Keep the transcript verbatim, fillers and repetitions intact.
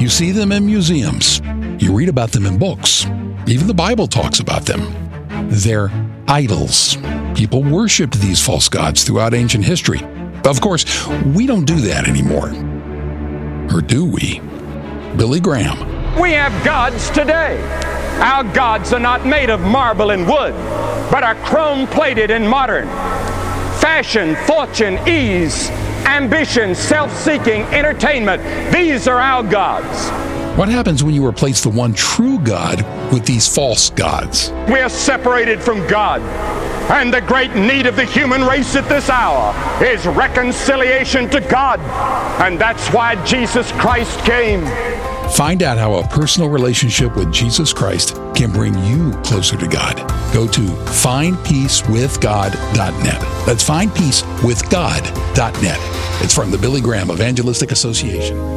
You see them in museums. You read about them in books. Even the Bible talks about them. They're idols. People worshipped these false gods throughout ancient history. Of course, we don't do that anymore. Or do we? Billy Graham. We have gods today. Our gods are not made of marble and wood, but are chrome-plated and modern. Fashion, fortune, ease, ambition, self-seeking, entertainment. These are our gods. What happens when you replace the one true God with these false gods? We are separated from God. And the great need of the human race at this hour is reconciliation to God. And that's why Jesus Christ came. Find out how a personal relationship with Jesus Christ can bring you closer to God. Go to find peace with god dot net. That's find peace with god dot net. It's from the Billy Graham Evangelistic Association.